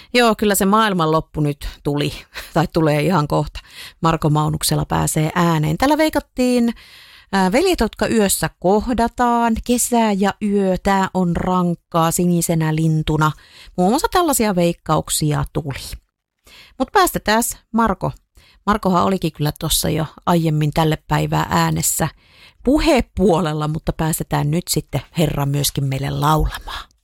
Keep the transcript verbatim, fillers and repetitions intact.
Joo, kyllä se maailmanloppu nyt tuli, tai tulee ihan kohta. Marko Maunuksella pääsee ääneen. Tällä veikattiin ää, Veljet, jotka yössä kohdataan, Kesä ja yö, tää on rankkaa, Sinisenä lintuna. Muun muassa tällaisia veikkauksia tuli. Mutta päästetään Marko. Markohan olikin kyllä tuossa jo aiemmin tälle päivää äänessä puhepuolella, mutta päästetään nyt sitten Herra myöskin meille laulamaan.